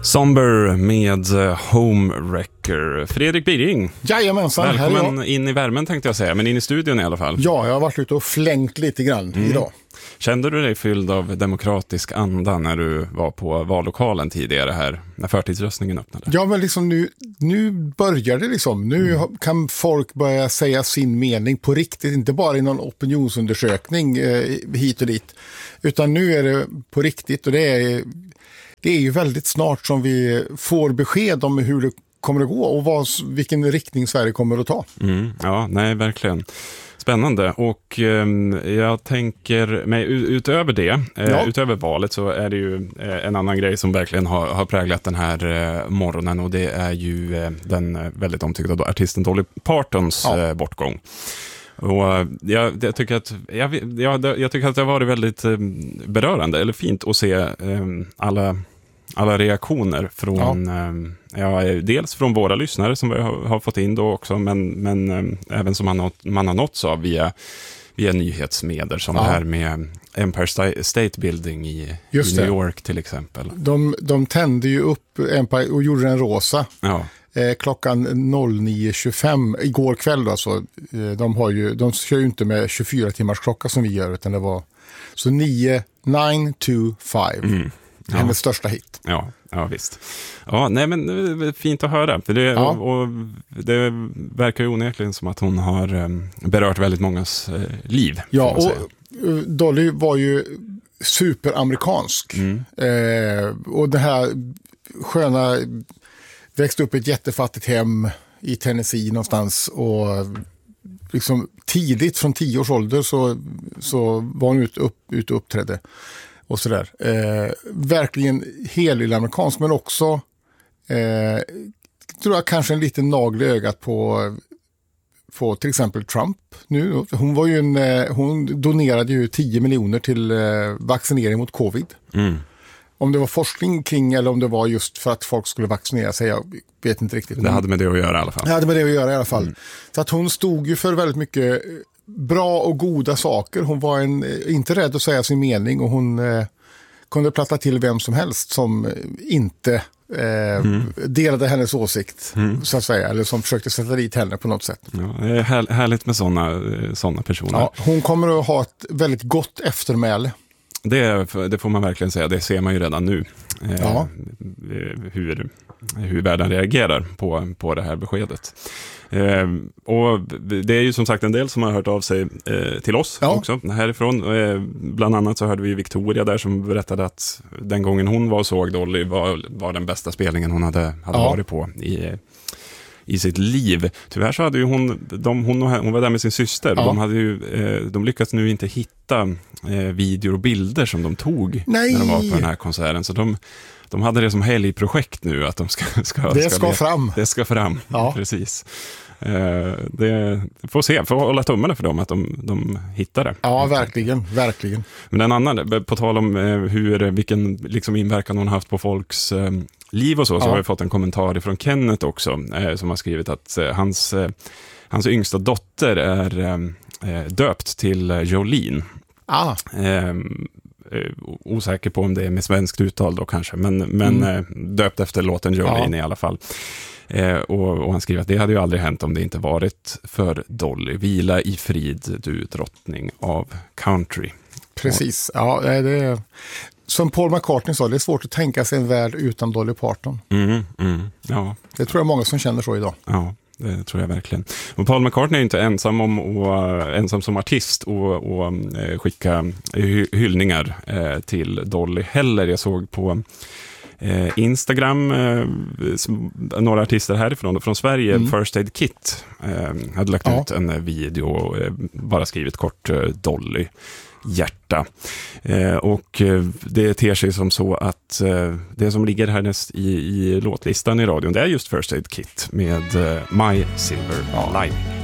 Somber med Homewrecker. Fredrik Biring. Jajamensan. Välkommen in i värmen tänkte jag säga, men in i studion i alla fall. Ja, jag har varit ute och flängt lite grann idag. Kände du dig fylld av demokratisk anda när du var på vallokalen tidigare här, när förtidsröstningen öppnade? Ja, men liksom nu börjar det liksom. Nu kan folk börja säga sin mening på riktigt, inte bara i någon opinionsundersökning hit och dit. Utan nu är det på riktigt, och det är ju väldigt snart som vi får besked om hur det kommer att gå och vilken riktning Sverige kommer att ta. Ja, nej, verkligen. Spännande. Och jag tänker mig utöver det, utöver valet, så är det ju en annan grej som verkligen har präglat den här morgonen, och det är ju den väldigt omtyckta artisten Dolly Partons bortgång. Och jag tycker att det har varit väldigt berörande eller fint att se alla reaktioner från dels från våra lyssnare som vi har fått in då också, men även som man har nåtts av via nyhetsmedier som det här med Empire State Building i New York till exempel. De tände ju upp Empire och gjorde den rosa. Ja. Klockan 09.25 igår kväll då, så de kör ju inte med 24 timmars klocka som vi gör, utan det var så 9 to 5. Hennes största hit. Ja, visst. Ja, nej, men fint att höra. För det, och det verkar ju onekligen som att hon har berört väldigt mångas liv. Ja, och Dolly var ju superamerikansk. Och det här sköna, växte upp i ett jättefattigt hem i Tennessee någonstans, och liksom tidigt från 10 års ålder så var hon ute och uppträdde. Och sådär. Verkligen helylle amerikansk, men också tror jag kanske en liten nagel i ögat på till exempel Trump nu. Hon donerade ju 10 miljoner till vaccinering mot covid. Om det var forskning kring eller om det var just för att folk skulle vaccinera sig, jag vet inte riktigt. Det hade med det att göra i alla fall. Det hade med det att göra i alla fall. Så att hon stod ju för väldigt mycket bra och goda saker. Hon var inte rädd att säga sin mening, och hon kunde platta till vem som helst som inte delade hennes åsikt, så att säga, eller som försökte sätta dit henne på något sätt. Ja, det är härligt med såna personer. Ja, hon kommer att ha ett väldigt gott eftermäle. Det får man verkligen säga. Det ser man ju redan nu. Hur världen reagerar på det här beskedet. Och det är ju som sagt en del som har hört av sig till oss också härifrån. Bland annat så hörde vi Victoria där som berättade att den gången hon var och såg Dolly var den bästa spelningen hon hade varit på i sitt liv. Tyvärr så hade ju hon var där med sin syster. De lyckats nu inte hitta videor och bilder som de tog när de var på den här konserten. Så de hade det som helgprojekt nu, att de ska fram. Det ska fram, precis. Det får se, får hålla tummarna för dem att de hittar det. Ja, verkligen. Men en annan, på tal om vilken liksom inverkan hon har haft på folks liv och så har vi fått en kommentar från Kenneth också, som har skrivit att hans yngsta dotter är döpt till Jolene. Osäker på om det är med svenskt uttal då kanske, men döpt efter låten Jolene i alla fall. Och han skriver att det hade ju aldrig hänt om det inte varit för Dolly. Vila i frid, du drottning av country. Precis, det är som Paul McCartney sa, det är svårt att tänka sig en värld utan Dolly Parton. Ja. Det tror jag många som känner så idag. Ja, det tror jag verkligen. Och Paul McCartney är inte ensam som artist och skicka hyllningar till Dolly heller. Jag såg på Instagram några artister härifrån från Sverige, First Aid Kit hade lagt ut en video och bara skrivit kort Dolly hjärta. Och det ter sig som så att det som ligger härnäst i låtlistan i radion, det är just First Aid Kit med My Silver Lining.